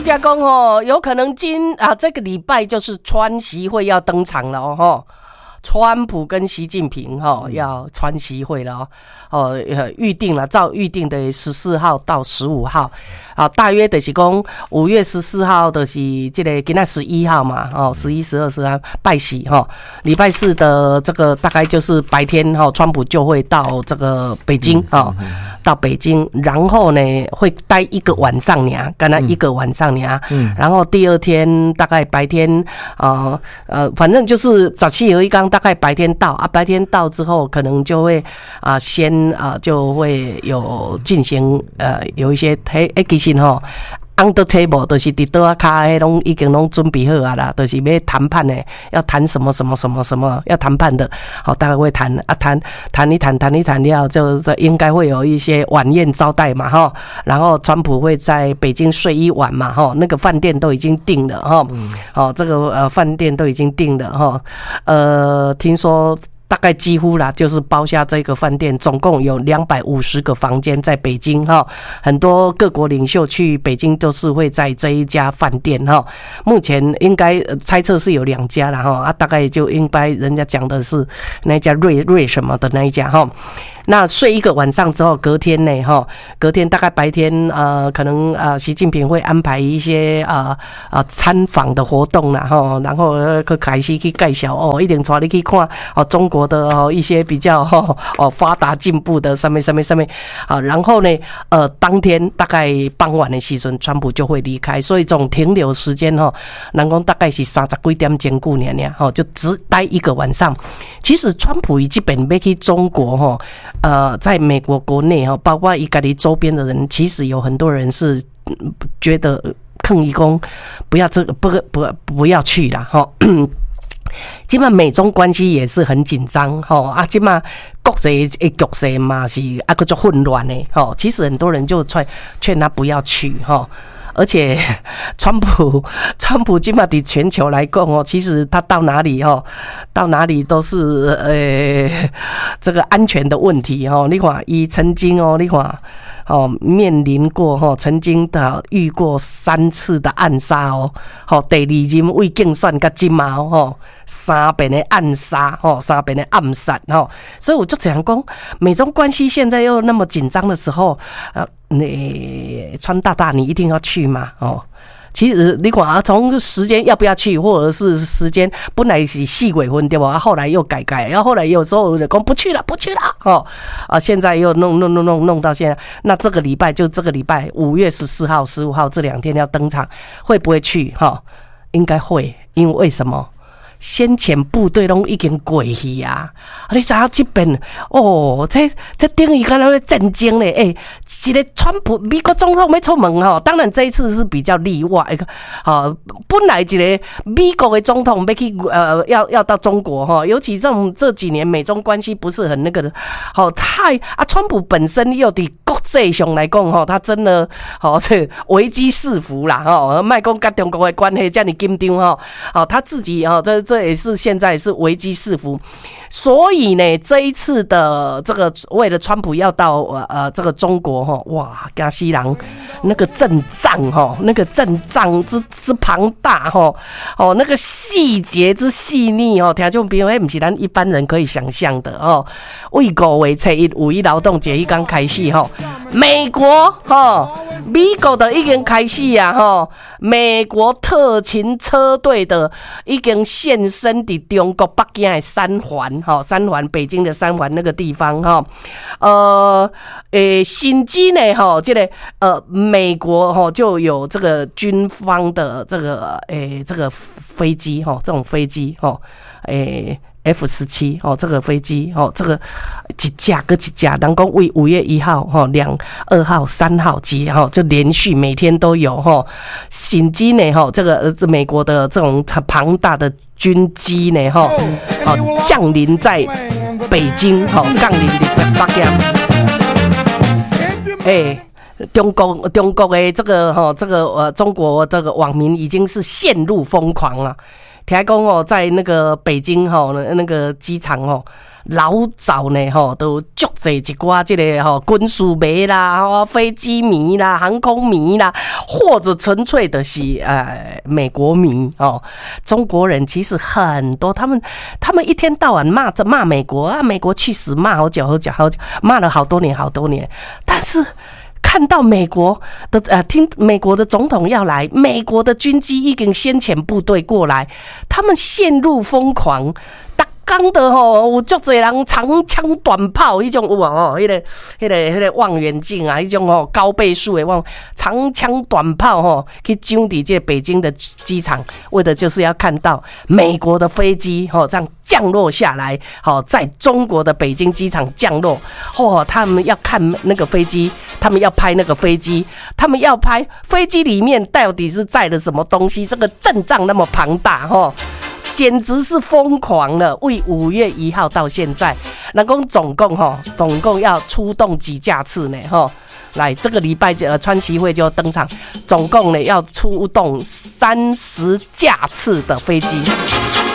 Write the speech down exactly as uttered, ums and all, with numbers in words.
家讲哦，有可能今啊这个礼拜就是川习会要登场了哦，哈，川普跟习近平哈、哦、要川习会了哦，哦预定了，照预定的十四号到十五号。啊，大约就是讲五月十四号就是这个今仔十一号嘛，哦，十一、十二、十三拜喜哈，礼拜四的这个大概就是白天哈，川普就会到这个北京哈、嗯嗯，到北京，然后呢会待一个晚上呢，跟他一个晚上呢，嗯，然后第二天大概白天啊 呃, 呃，反正就是早期有一刚大概白天到啊，白天到之后可能就会啊先啊就会有进行呃有一些嘿诶其实吼 ，under table 就是伫桌仔骹诶，拢已经拢准备好啊啦，就是要谈判诶，要谈什么什么什么什么要谈判的，好，大概会谈啊谈谈一谈谈一谈了，就应该会有一些晚宴招待嘛哈，然后川普会在北京睡一晚嘛哈，那个饭店都已经订了哈，好，这个呃饭店都已经订了哈，呃，听说。大概几乎啦，就是包下这个饭店，总共有两百五十个房间在北京哈。很多各国领袖去北京都是会在这一家饭店哈。目前应该猜测是有两家啦哈，啊，大概就应该人家讲的是那一家瑞瑞什么的那一家哈。那睡一个晚上之后，隔天呢，哈，隔天大概白天，呃，可能呃，习近平会安排一些呃呃参访的活动啦，哈，然后去开始去介绍哦，一定带你去看哦中国的哦一些比较哦哦发达进步的上面上面上面啊，然后呢，呃，当天大概傍晚的时阵，川普就会离开，所以总停留时间哈，人讲大概是三十几点钟久呢呢，哈，就只待一个晚上。其实川普伊基本要去中国哈。呃，在美国国内哈，包括伊家己周边的人，其实有很多人是觉得抗议工不要这个不不不要去啦哈。今嘛美中关系也是很紧张哈啊，今嘛国际的局势嘛是啊个足混乱的哈。其实很多人就劝劝他不要去哈。而且，川普，川普今嘛在全球来讲哦，其实他到哪里哦，到哪里都是呃这个安全的问题哦。你看，伊曾经哦，你看哦，面临过哈，曾经的遇过三次的暗杀哦，好，第二任为竞选甲今嘛哦，三遍的暗杀哦，三遍的暗杀哦，所以我就讲讲，美中关系现在又那么紧张的时候，呃。你川大大，你一定要去吗？哦，其实你看啊，从时间要不要去，或者是时间本来是四月份对吧？后来又改改，然后后来有时候就讲不去了，不去了哦啊，现在又弄弄弄弄弄到现在。那这个礼拜就这个礼拜五月十四号、十五号这两天要登场，会不会去？哈、哦，应该会，因为为什么？先前部队拢已经过去啊！你知影这边哦，这这等于敢若战争咧！诶、欸，一个川普美国总统要出门吼，当然这一次是比较例外。哦，本来一个美国的总统要去呃要要到中国哈，尤其这种这几年美中关系不是很那个的，好、哦、太啊，川普本身又伫国际上来讲吼，他真的好这危机四伏啦吼，卖讲跟中国的关系这么紧张吼，好他自己哈这。这也是现在是危机四伏，所以呢，这一次的这个为了川普要到呃这个中国哈，哇，加西郎那个阵仗哈，那个阵仗之之庞大哈，哦，那个细节之细腻哦，听众朋友，那不是咱一般人可以想象的哦。为五月初一五一劳动节一刚开始哈，美国哈，美国的已经开始啊哈，美国特勤车队的已经现身伫中国北京的三环哈，三环北京的三环那个地方哈，呃，诶，新机呢哈，这个呃，美国哈就有这个军方的这个诶这个飞机哈，这种飞机哈，诶。F 十七 哦，这个飞机哦，这个一架跟一架，人讲为五月一号哈、两二号、三号机哈，就连续每天都有哈，新机呢哈，这个呃美国的这种很庞大的军机呢哈，哦降临在北京哈，降临在北京，哎。中国中国的这个哈，这个呃，中国这个网民已经是陷入疯狂了。 听讲哦，在那个北京吼，那个机场哦。老早呢，吼都足侪一寡这个吼军事迷啦、吼飞机迷啦、航空迷啦，或者纯粹的是呃美国迷哦。中国人其实很多，他们他们一天到晚骂着骂美国啊，美国去死，骂好久好久好久，骂了好多年好多年，但是。看到美国的呃，听美国的总统要来，美国的军机已经先遣部队过来，他们陷入疯狂。讲的吼，有足侪人长枪短炮，迄种有啊吼，迄个、迄个、迄个望远镜啊，迄种吼高倍数的望长枪短炮吼，去抢伫这北京的机场，为的就是要看到美国的飞机吼这样降落下来，好在中国的北京机场降落，哦，他们要看那个飞机，他们要拍那个飞机，他们要拍飞机里面到底是载了什么东西，这个阵仗那么庞大吼。简直是疯狂了！为五月一号到现在，那共总共哈，总共要出动几架次呢？哈，来这个礼拜呃川习会就登场，总共呢要出动三十架次的飞机。